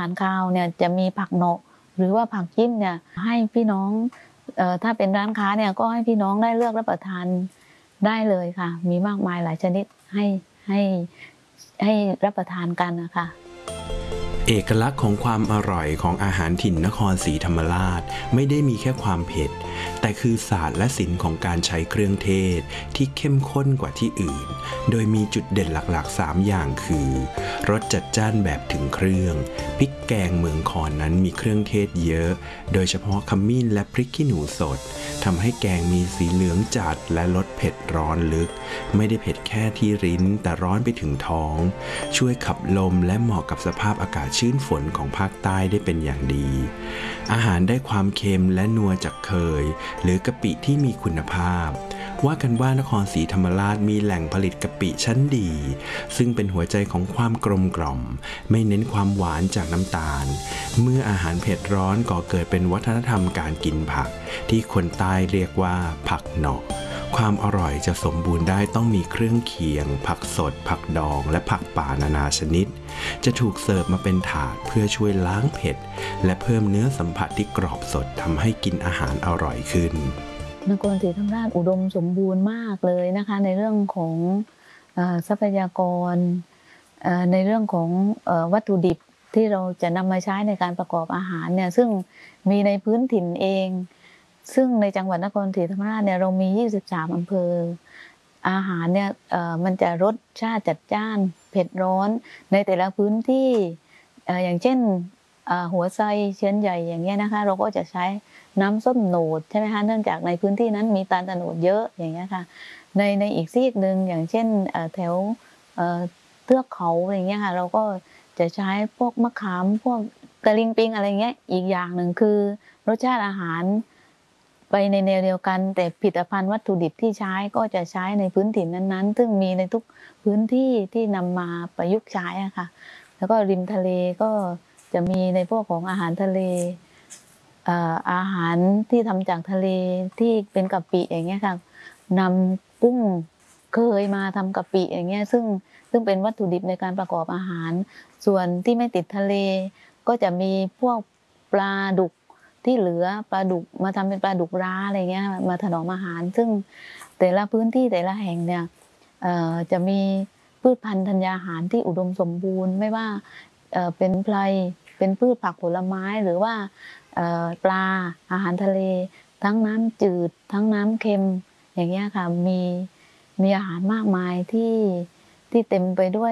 ารข้าวเนี่ยจะมีผักเหนาะหรือว่าผักจิ้มเนี่ยให้พี่น้องถ้าเป็นร้านค้าเนี่ยก็ให้พี่น้องได้เลือกรับประทานได้เลยค่ะมีมากมายหลายชนิดให้รับประทานกันนะคะเอกลักษณ์ของความอร่อยของอาหารถิ่นนครศรีธรรมราชไม่ได้มีแค่ความเผ็ดแต่คือศาสตร์และศิลป์ของการใช้เครื่องเทศที่เข้มข้นกว่าที่อื่นโดยมีจุดเด่นหลักๆ3อย่างคือรสจัดจ้านแบบถึงเครื่องพริกแกงเมืองคอนนั้นมีเครื่องเทศเยอะโดยเฉพาะขมิ้นและพริกขี้หนูสดทำให้แกงมีสีเหลืองจัดและรสเผ็ดร้อนลึกไม่ได้เผ็ดแค่ที่ลิ้นแต่ร้อนไปถึงท้องช่วยขับลมและเหมาะกับสภาพอากาศชื้นฝนของภาคใต้ได้เป็นอย่างดีอาหารได้ความเค็มและนัวจากเคยหรือกะปิที่มีคุณภาพว่ากันว่านครศรีธรรมราชมีแหล่งผลิตกะปิชั้นดีซึ่งเป็นหัวใจของความกลมกล่อมไม่เน้นความหวานจากน้ำตาลเมื่ออาหารเผ็ดร้อนก่อเกิดเป็นวัฒนธรรมการกินผักที่คนใต้เรียกว่าผักเหนาะความอร่อยจะสมบูรณ์ได้ต้องมีเครื่องเคียงผักสดผักดองและผักป่านานาชนิดจะถูกเสิร์ฟมาเป็นถาดเพื่อช่วยล้างเผ็ดและเพิ่มเนื้อสัมผัสที่กรอบสดทำให้กินอาหารอร่อยขึ้นนครศรีธรรมราชอุดมสมบูรณ์มากเลยนะคะในเรื่องของทรัพยากรในเรื่องของวัตถุดิบที่เราจะนำมาใช้ในการประกอบอาหารเนี่ยซึ่งมีในพื้นถิ่นเองซึ่งในจังหวัดนครศรีธรรมราชเนี่ยเรามี23อำเภออาหารเนี่ยมันจะรสชาติจัดจ้านเผ็ดร้อนในแต่ละพื้นที่อย่างเช่นหัวไซเชียนใหญ่อย่างเงี้ยนะคะเราก็จะใช้น้ำส้มโหนดใช่ไหมคะเนื่องจากในพื้นที่นั้นมีตาลโตนดเยอะอย่างเงี้ยค่ะในอีกซีกหนึ่งอย่างเช่นแถวเทือกเขาอะไรเงี้ยค่ะเราก็จะใช้พวกมะขามพวกตะลิงปิงอะไรเงี้ยอีกอย่างหนึ่งคือรสชาติอาหารไปในแนวเดียวกันแต่ผลิตภัณฑ์วัตถุดิบที่ใช้ก็จะใช้ในพื้นถิ่นนั้นๆซึ่งมีในทุกพื้นที่ที่นำมาประยุกต์ใช้อะค่ะแล้วก็ริมทะเลก็จะมีในพวกของอาหารทะเลอาหารที่ทำจากทะเลที่เป็นกะปิอย่างเงี้ยค่ะนำกุ้งเคยมาทำกะปิอย่างเงี้ยซึ่งเป็นวัตถุดิบในการประกอบอาหารส่วนที่ไม่ติดทะเลก็จะมีพวกปลาดุกที่เหลือปลาดุกมาทำเป็นปลาดุกร้าอะไรเงี้ยมาถนอมอาหารซึ่งแต่ละพื้นที่แต่ละแห่งเนี่ยจะมีพืชพันธุ์ธัญญาหารที่อุดมสมบูรณ์ไม่ว่าเป็นไพรเป็นพืชผักผลไม้หรือว่าปลาอาหารทะเลทั้งน้ำจืดทั้งน้ำเค็มอย่างเงี้ยค่ะมีอาหารมากมายที่เต็มไปด้วย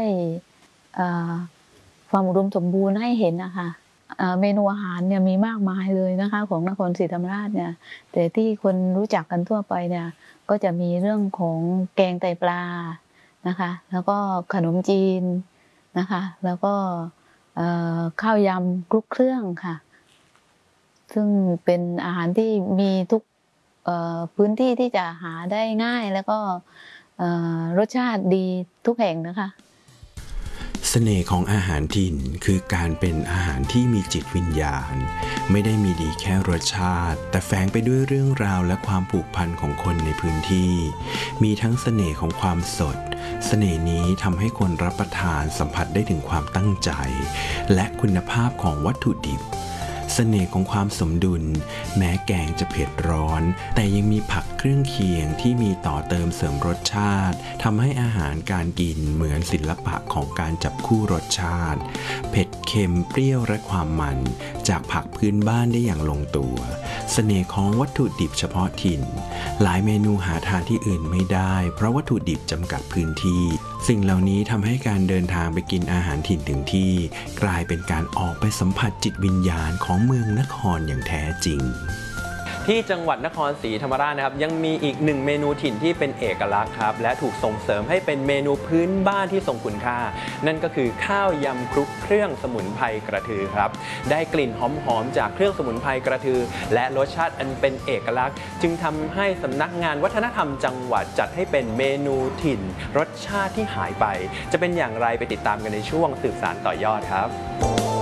ความอุดมสมบูรณ์ให้เห็นนะคะเมนูอาหารเนี่ยมีมากมายเลยนะคะของนครศรีธรรมราชเนี่ยแต่ที่คนรู้จักกันทั่วไปเนี่ยก็จะมีเรื่องของแกงไตปลานะคะแล้วก็ขนมจีนนะคะแล้วก็ข้าวยำคลุกเครื่องค่ะซึ่งเป็นอาหารที่มีทุกพื้นที่ที่จะหาได้ง่ายแล้วก็รสชาติดีทุกแห่งนะคะเสน่ห์ของอาหารถิ่นคือการเป็นอาหารที่มีจิตวิญญาณไม่ได้มีดีแค่รสชาติแต่แฝงไปด้วยเรื่องราวและความผูกพันของคนในพื้นที่มีทั้งเสน่ห์ของความสดเสน่ห์นี้ทำให้คนรับประทานสัมผัสได้ถึงความตั้งใจและคุณภาพของวัตถุดิบเสน่ห์ของความสมดุลแม้แกงจะเผ็ดร้อนแต่ยังมีผักเครื่องเคียงที่มีต่อเติมเสริมรสชาติทำให้อาหารการกินเหมือนศิลปะของการจับคู่รสชาติเผ็ดเค็มเปรี้ยวและความมันจากผักพื้นบ้านได้อย่างลงตัวเสน่ห์ของวัตถุดิบเฉพาะถิ่นหลายเมนูหาทานที่อื่นไม่ได้เพราะวัตถุดิบจำกัดพื้นที่สิ่งเหล่านี้ทำให้การเดินทางไปกินอาหารถิ่นถึงที่กลายเป็นการออกไปสัมผัสจิตวิญญาณของเมืองนครอย่างแท้จริงที่จังหวัดนครศรีธรรมราชนะครับยังมีอีกหนึ่งเมนูถิ่นที่เป็นเอกลักษณ์ครับและถูกส่งเสริมให้เป็นเมนูพื้นบ้านที่ทรงคุณค่านั่นก็คือข้าวยำคลุกเครื่องสมุนไพรกระทือครับได้กลิ่นหอมๆจากเครื่องสมุนไพรกระทือและรสชาติอันเป็นเอกลักษณ์จึงทำให้สำนักงานวัฒนธรรมจังหวัดจัดให้เป็นเมนูถิ่นรสชาติที่หายไปจะเป็นอย่างไรไปติดตามกันในช่วงสืบสานต่อยอดครับ